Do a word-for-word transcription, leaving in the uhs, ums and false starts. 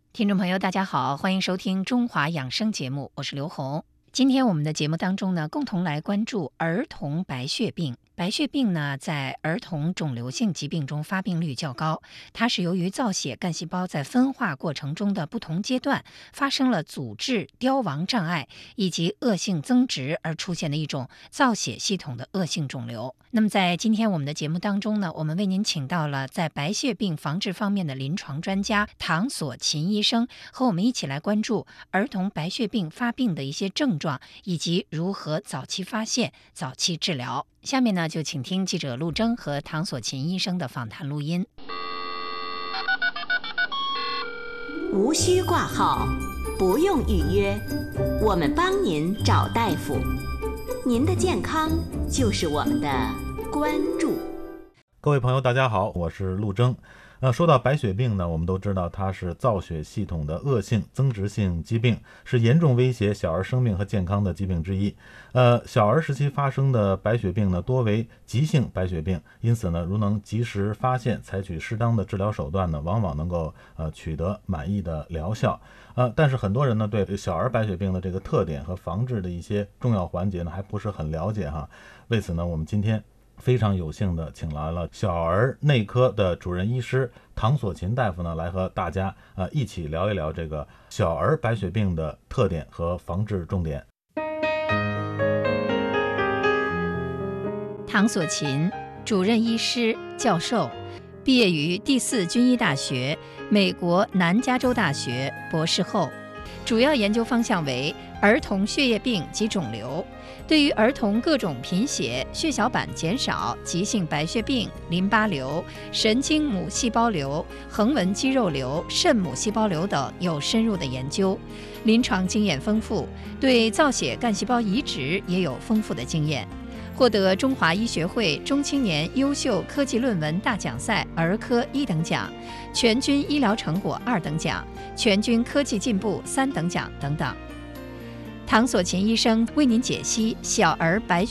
听众朋友大家好，欢迎收听中华养生节目，我是刘红。今天我们的节目当中呢，共同来关注儿童白血病。白血病呢，在儿童肿瘤性疾病中发病率较高，它是由于造血干细胞在分化过程中的不同阶段发生了阻滞、凋亡障碍以及恶性增殖而出现的一种造血系统的恶性肿瘤。那么在今天我们的节目当中呢，我们为您请到了在白血病防治方面的临床专家唐所琴医生，和我们一起来关注儿童白血病发病的一些症状，以及如何早期发现、早期治疗。下面呢，就请听记者陆征和唐所琴医生的访谈录音。 无需挂号，不用预约，我们帮您找大夫。您的健康就是我们的关注。 各位朋友大家好，我是陆征。呃，说到白血病呢，我们都知道它是造血系统的恶性增殖性疾病，是严重威胁小儿生命和健康的疾病之一。呃，小儿时期发生的白血病呢，多为急性白血病，因此呢，如能及时发现，采取适当的治疗手段呢，往往能够呃取得满意的疗效。呃，但是很多人呢，对小儿白血病的这个特点和防治的一些重要环节呢，还不是很了解哈。为此呢，我们今天非常有幸的请来了小儿内科的主任医师唐所琴大夫呢，来和大家呃一起聊一聊这个小儿白血病的特点和防治重点。 唐所琴，主任医师、教授，毕业于第四军医大学、美国南加州大学，博士后，主要研究方向为儿童血液病及肿瘤。对于儿童各种贫血、血小板减少、急性白血病、淋巴瘤、神经母细胞瘤、横纹肌肉瘤、肾母细胞瘤等有深入的研究，临床经验丰富，对造血干细胞移植也有丰富的经验，获得中华医学会中青年优秀科技论文大奖赛儿科一等奖、全军医疗成果二等奖、全军科技进步三等奖等等。唐所琴医生为您解析小儿白血